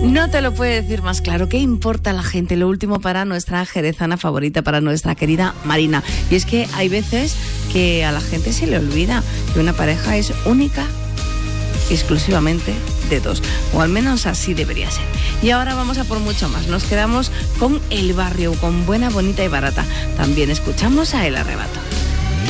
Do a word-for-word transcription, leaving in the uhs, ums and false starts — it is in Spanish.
No te lo puede decir más claro. ¿Qué importa a la gente? Lo último para nuestra jerezana favorita, para nuestra querida Marina. Y es que hay veces que a la gente se le olvida que una pareja es única, exclusivamente de dos. O al menos así debería ser. Y ahora vamos a por mucho más. Nos quedamos con El Barrio, con Buena, Bonita y Barata. También escuchamos a El Arrebato.